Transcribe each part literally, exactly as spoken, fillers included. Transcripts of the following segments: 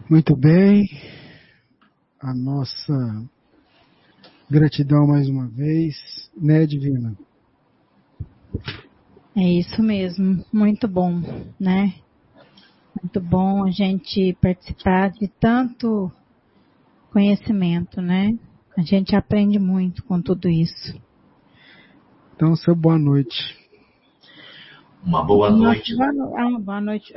Muito bem, a nossa gratidão mais uma vez, né, Divina? É isso mesmo, muito bom, né? Muito bom a gente participar de tanto conhecimento, né? A gente aprende muito com tudo isso. Então, seu boa noite. Uma boa noite. Nossa, boa, ah, boa noite.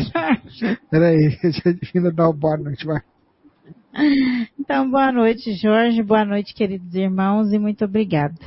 Peraí, a Divina dá uma boa noite, vai. Então, boa noite, Jorge, boa noite, queridos irmãos, e muito obrigada.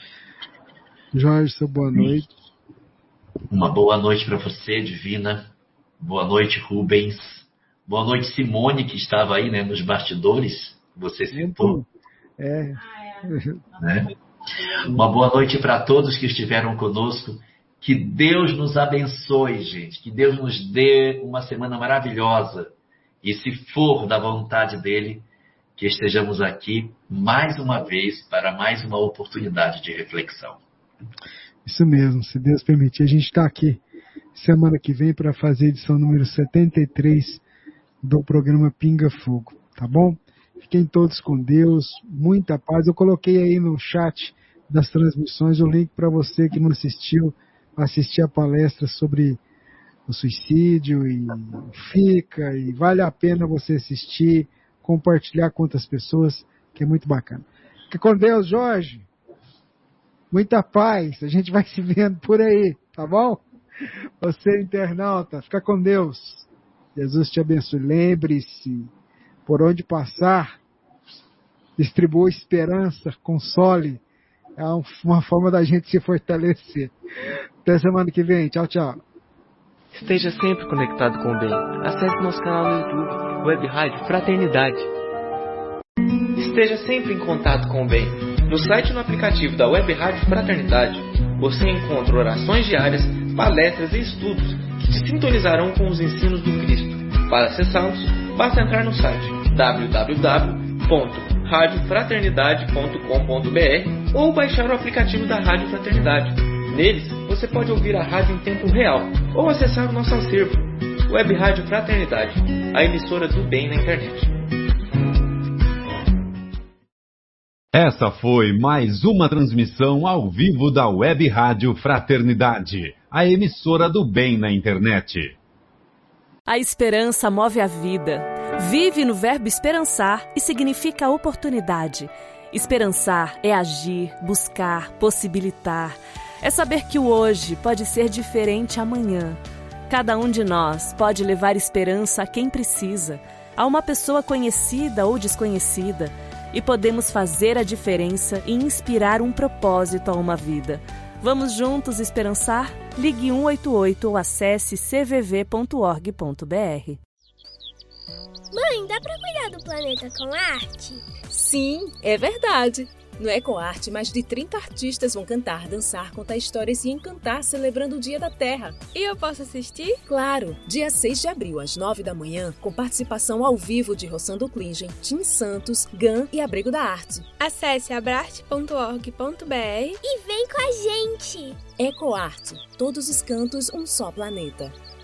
Jorge, seu boa noite. Uma boa noite para você, Divina. Boa noite, Rubens. Boa noite, Simone, que estava aí, né, nos bastidores. Você citou. É. Né? Uma boa noite para todos que estiveram conosco. Que Deus nos abençoe, gente. Que Deus nos dê uma semana maravilhosa. E se for da vontade dele, que estejamos aqui mais uma vez para mais uma oportunidade de reflexão. Isso mesmo, se Deus permitir. A gente está aqui semana que vem para fazer a edição número setenta e três do programa Pinga Fogo, tá bom? Fiquem todos com Deus, muita paz. Eu coloquei aí no chat das transmissões o link para você que não assistiu, assistir a palestra sobre o suicídio e fica, e vale a pena você assistir, compartilhar com outras pessoas, que é muito bacana. Fique com Deus, Jorge. Muita paz. A gente vai se vendo por aí, tá bom? Você, internauta, fica com Deus. Jesus te abençoe. Lembre-se, por onde passar, distribua esperança, console. É uma forma da gente se fortalecer. Até semana que vem. Tchau, tchau. Esteja sempre conectado com o bem. Acesse nosso canal no YouTube, Web Rádio Fraternidade. Esteja sempre em contato com o bem. No site e no aplicativo da Web Rádio Fraternidade, você encontra orações diárias, palestras e estudos que te sintonizarão com os ensinos do Cristo. Para acessá-los, basta entrar no site w w w ponto rádio fraternidade ponto com ponto b r ou baixar o aplicativo da Rádio Fraternidade. Neles, você pode ouvir a rádio em tempo real ou acessar o nosso acervo, Web Rádio Fraternidade, a emissora do bem na internet. Essa foi mais uma transmissão ao vivo da Web Rádio Fraternidade, a emissora do bem na internet. A esperança move a vida. Vive no verbo esperançar e significa oportunidade. Esperançar é agir, buscar, possibilitar. É saber que o hoje pode ser diferente amanhã. Cada um de nós pode levar esperança a quem precisa, a uma pessoa conhecida ou desconhecida, e podemos fazer a diferença e inspirar um propósito a uma vida. Vamos juntos esperançar? Ligue um oito oito ou acesse c v v ponto org ponto b r. Mãe, dá pra cuidar do planeta com arte? Sim, é verdade. No EcoArte, mais de trinta artistas vão cantar, dançar, contar histórias e encantar celebrando o Dia da Terra. E eu posso assistir? Claro! Dia seis de abril, às nove da manhã, com participação ao vivo de Rossando Klingen, Tim Santos, Gan e Abrigo da Arte. Acesse abrarte ponto org ponto b r e vem com a gente! EcoArte. Todos os cantos, um só planeta.